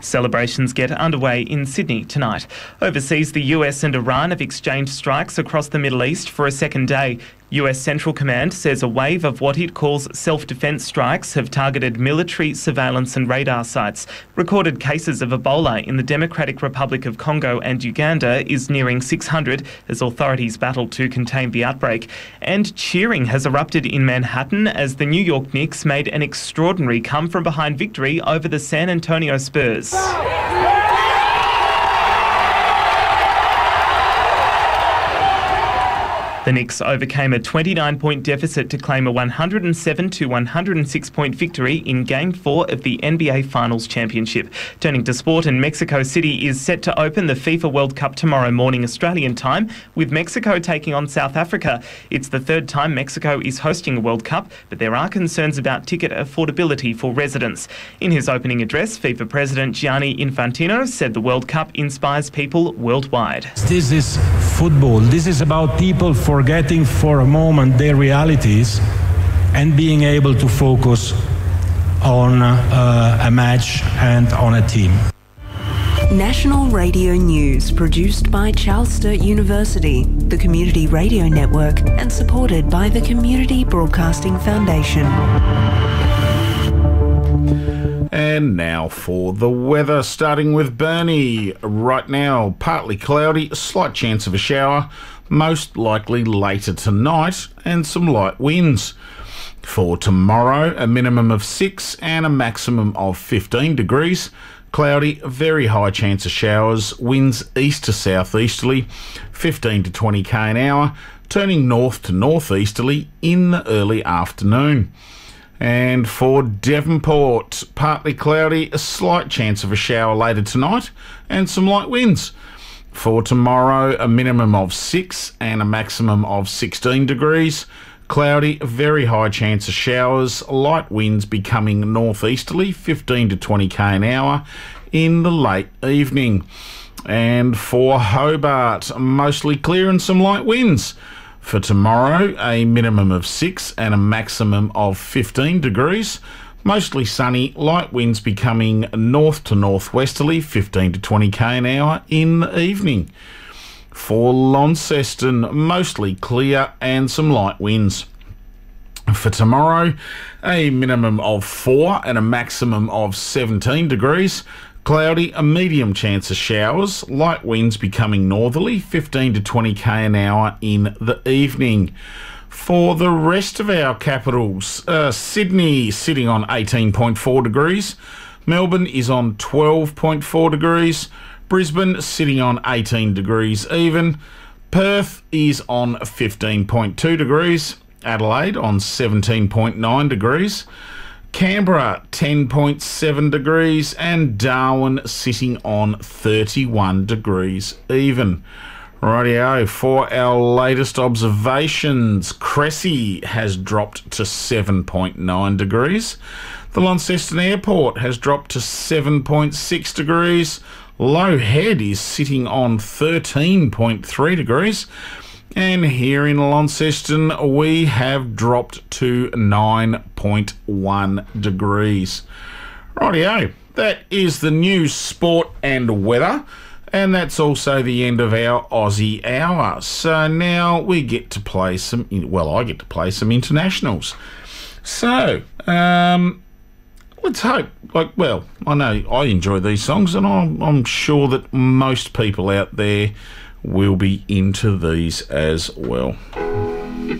Celebrations get underway in Sydney tonight. Overseas, the US and Iran have exchanged strikes across the Middle East for a second day. US Central Command says a wave of what it calls self-defence strikes have targeted military, surveillance and radar sites. Recorded cases of Ebola in the Democratic Republic of Congo and Uganda is nearing 600 as authorities battle to contain the outbreak. And cheering has erupted in Manhattan as the New York Knicks made an extraordinary come-from-behind victory over the San Antonio Spurs. The Knicks overcame a 29-point deficit to claim a 107 to 106-point victory in Game 4 of the NBA Finals Championship. Turning to sport, and Mexico City is set to open the FIFA World Cup tomorrow morning Australian time, with Mexico taking on South Africa. It's the third time Mexico is hosting a World Cup, but there are concerns about ticket affordability for residents. In his opening address, FIFA President Gianni Infantino said the World Cup inspires people worldwide. This is football. This is about people forgetting for a moment their realities and being able to focus on a match and on a team. National Radio News, produced by Charles Sturt University, the Community Radio Network, and supported by the Community Broadcasting Foundation. And now for the weather, starting with Burnie. Right now, partly cloudy, a slight chance of a shower, most likely later tonight, and some light winds. For tomorrow, a minimum of 6 and a maximum of 15 degrees. Cloudy, very high chance of showers, winds east to southeasterly, 15 to 20 k an hour, turning north to northeasterly in the early afternoon. And for Devonport, partly cloudy, a slight chance of a shower later tonight, and some light winds. For tomorrow, a minimum of 6 and a maximum of 16 degrees. Cloudy, very high chance of showers, light winds becoming northeasterly, 15 to 20 k an hour in the late evening. And for Hobart, mostly clear and some light winds. For tomorrow, a minimum of 6 and a maximum of 15 degrees. Mostly sunny, light winds becoming north to northwesterly, 15 to 20 k an hour in the evening. For Launceston, mostly clear and some light winds. For tomorrow, a minimum of 4 and a maximum of 17 degrees. Cloudy, a medium chance of showers, light winds becoming northerly, 15 to 20 k an hour in the evening. For the rest of our capitals, Sydney sitting on 18.4 degrees, Melbourne is on 12.4 degrees, Brisbane sitting on 18 degrees even, Perth is on 15.2 degrees, Adelaide on 17.9 degrees, Canberra 10.7 degrees, and Darwin sitting on 31 degrees even. Rightio, for our latest observations, Cressy has dropped to 7.9 degrees. The Launceston Airport has dropped to 7.6 degrees. Low Head is sitting on 13.3 degrees. And here in Launceston, we have dropped to 9.1 degrees. Rightio, that is the news, sport and weather. And that's also the end of our Aussie Hour. So now we get to play some, I get to play some internationals. So, let's hope, I know I enjoy these songs, and I'm sure that most people out there will be into these as well.